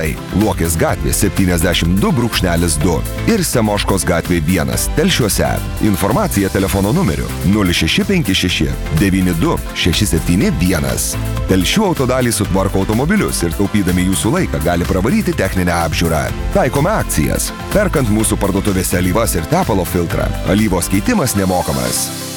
Luokės gatvė 72/2 ir Semoškos gatvė 1 Telšiuose. Informacija telefono numeriu 0656 92 671. Telšių Autodalys sutvarko automobilius ir taupydami jūsų laiką gali pravaryti techninę apžiūrą. Taikome akcijas. Perkant mūsų parduotuvėse alyvas ir tepalo filtrą, alyvos keitimas nemokamas.